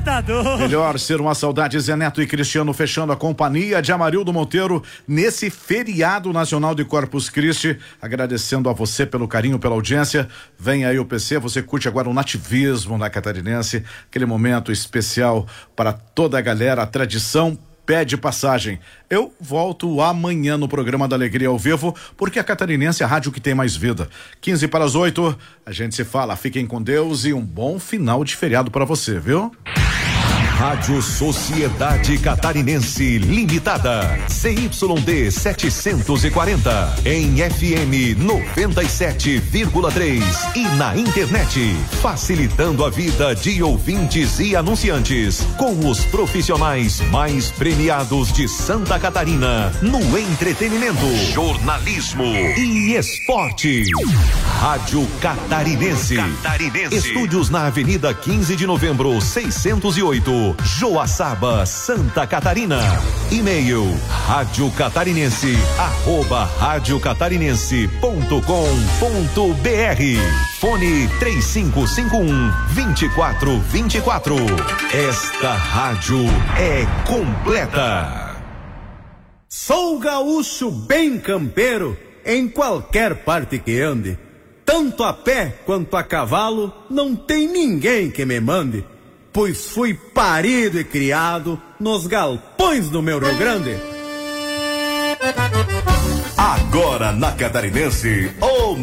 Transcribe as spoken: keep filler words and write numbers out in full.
tá doido. Melhor ser uma saudade, Zé Neto e Cristiano fechando a companhia de Amarildo Monteiro nesse feriado nacional de Corpus Christi, agradecendo a você pelo carinho, pela audiência. Vem aí o P C, você curte agora o nativismo na Catarinense, aquele momento especial para toda a galera, a tradição pede passagem. Eu volto amanhã no programa da Alegria ao Vivo, porque a Catarinense é a rádio que tem mais vida. quinze para as oito, a gente se fala, fiquem com Deus e um bom final de feriado para você, viu? Rádio Sociedade Catarinense Limitada, C Y D setecentos e quarenta, em F M noventa e sete vírgula três e na internet, facilitando a vida de ouvintes e anunciantes, com os profissionais mais premiados de Santa Catarina, no entretenimento, jornalismo e esporte. Rádio Catarinense. Catarinense. Estúdios na Avenida quinze de Novembro, seiscentos e oito. Joaçaba, Santa Catarina. E-mail rádio catarinense arroba rádio catarinense ponto com ponto br. Fone três cinco cinco um, dois quatro dois quatro. Esta rádio é completa. Sou gaúcho bem campeiro, em qualquer parte que ande. Tanto a pé quanto a cavalo, não tem ninguém que me mande. Pois fui parido e criado nos galpões do meu Rio Grande. Agora na Catarinense,